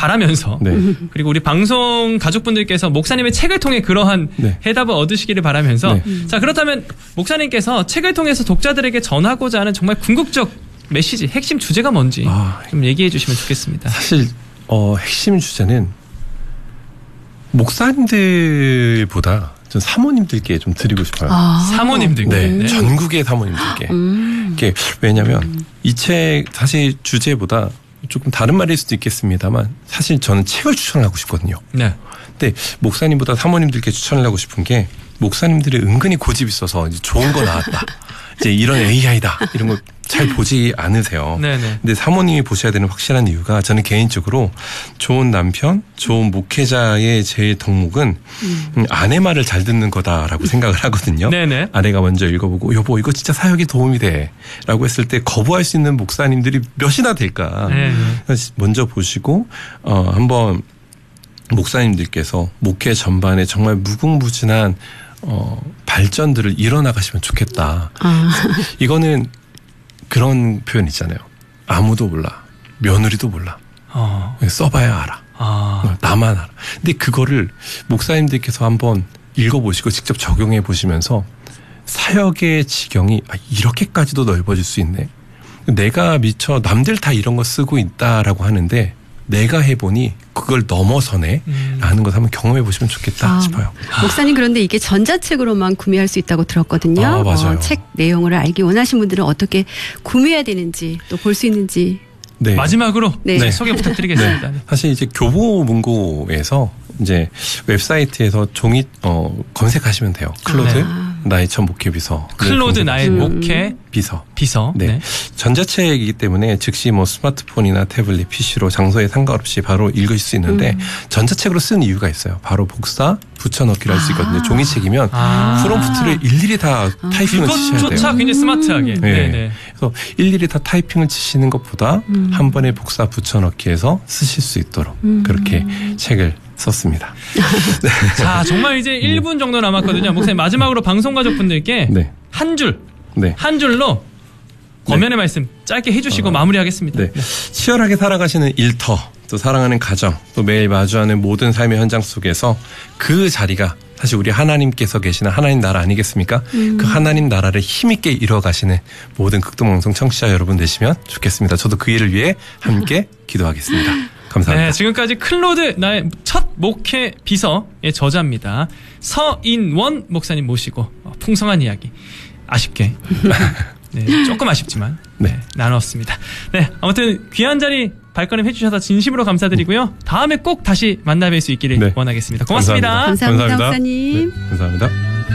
바라면서 그리고 우리 방송 가족분들께서 목사님의 책을 통해 그러한 해답을 얻으시기를 바라면서 자, 그렇다면 목사님께서 책을 통해서 독자들에게 전하고자 하는 정말 궁극적 메시지, 핵심 주제가 뭔지 좀 얘기해 주시면 좋겠습니다. 사실 핵심 주제는 목사님들보다 전 사모님들께 좀 드리고 싶어요. 사모님들께? 네, 전국의 사모님들께. 이게 왜냐하면 이 책 사실 주제보다 조금 다른 말일 수도 있겠습니다만 사실 저는 책을 추천하고 싶거든요. 네. 근데 목사님보다 사모님들께 추천을 하고 싶은 게 목사님들이 은근히 고집이 있어서 이제 좋은 거 나왔다. 이제 이런 AI다. 이런 거 잘 보지 않으세요. 네네. 근데 사모님이 보셔야 되는 확실한 이유가 저는 개인적으로 좋은 남편, 좋은 목회자의 제일 덕목은 아내 말을 잘 듣는 거다라고 생각을 하거든요. 네네. 아내가 먼저 읽어보고 여보 이거 진짜 사역에 도움이 돼 라고 했을 때 거부할 수 있는 목사님들이 몇이나 될까. 먼저 보시고 한번 목사님들께서 목회 전반에 정말 무궁무진한 발전들을 이뤄나가시면 좋겠다. 이거는 그런 표현 있잖아요. 아무도 몰라. 며느리도 몰라. 써봐야 알아. 나만 알아. 근데 그거를 목사님들께서 한번 읽어보시고 직접 적용해 보시면서 사역의 지경이 이렇게까지도 넓어질 수 있네. 내가 미처 남들 다 이런 거 쓰고 있다라고 하는데 내가 해보니 그걸 넘어서네 라는 것을 한번 경험해 보시면 좋겠다 싶어요. 목사님, 그런데 이게 전자책으로만 구매할 수 있다고 들었거든요. 맞아요. 책 내용을 알기 원하신 분들은 어떻게 구매해야 되는지 또 볼 수 있는지. 네. 마지막으로 소개 부탁드리겠습니다. 사실 이제 교보문고에서 이제 웹사이트에서 종이 검색하시면 돼요. 클로드 나의 첫 목회 비서. 클로드 나의 목회 비서. 네. 전자책이기 때문에 즉시 뭐 스마트폰이나 태블릿, PC로 장소에 상관없이 바로 읽을 수 있는데 전자책으로 쓰는 이유가 있어요. 바로 복사, 붙여넣기를 할 수 있거든요. 종이책이면 프롬프트를 일일이 다 타이핑을 치셔야 돼요. 그것조차 굉장히 스마트하게. 네. 그래서 일일이 다 타이핑을 치시는 것보다 한 번에 복사, 붙여넣기해서 쓰실 수 있도록 그렇게 책을 썼습니다. 자, 정말 이제 1분 정도 남았거든요. 목사님, 마지막으로 방송가족분들께 한 줄로 권면의 말씀 짧게 해주시고 마무리하겠습니다. 치열하게 살아가시는 일터, 또 사랑하는 가정, 또 매일 마주하는 모든 삶의 현장 속에서 그 자리가 사실 우리 하나님께서 계시는 하나님 나라 아니겠습니까? 그 하나님 나라를 힘있게 이뤄가시는 모든 극동방송 청취자 여러분 되시면 좋겠습니다. 저도 그 일을 위해 함께 기도하겠습니다. 감사합니다. 네, 지금까지 클로드 나의 첫 목회 비서의 저자입니다. 서인원 목사님 모시고 풍성한 이야기 아쉽게 조금 아쉽지만 나눴습니다. 네, 아무튼 귀한 자리 발걸음 해주셔서 진심으로 감사드리고요. 다음에 꼭 다시 만나뵐 수 있기를 원하겠습니다. 고맙습니다. 감사합니다. 목사님. 감사합니다.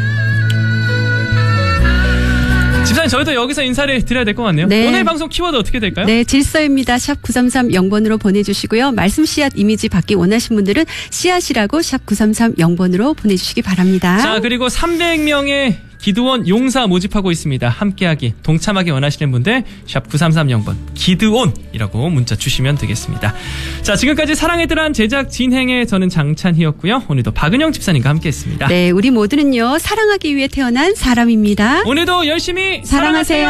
집사님, 저희도 여기서 인사를 드려야 될 것 같네요. 오늘 방송 키워드 어떻게 될까요? 네, 질서입니다. 샵 9330번으로 보내주시고요. 말씀 씨앗 이미지 받기 원하신 분들은 씨앗이라고 샵 9330번으로 보내주시기 바랍니다. 자, 그리고 300명의 기드온 용사 모집하고 있습니다. 함께하기, 동참하기 원하시는 분들 샵 9330번 기드온이라고 문자 주시면 되겠습니다. 자, 지금까지 사랑의 드란 제작 진행의 저는 장찬희였고요. 오늘도 박은영 집사님과 함께했습니다. 네, 우리 모두는요 사랑하기 위해 태어난 사람입니다. 오늘도 열심히 사랑하세요.